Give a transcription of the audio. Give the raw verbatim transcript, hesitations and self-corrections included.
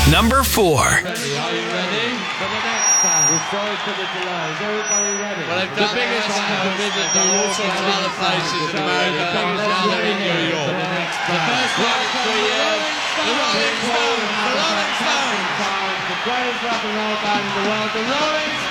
Number four. Ready? Are you ready? For the next time. We're sorry for the delay. Is everybody ready? Well, they've done the biggest pilgrimage in all sorts of other places in America. The biggest gathering in New York. The first one in three years. The Rolling Stones. The Rolling Stones. The greatest rock and roll band in the world. The Rolling Stones.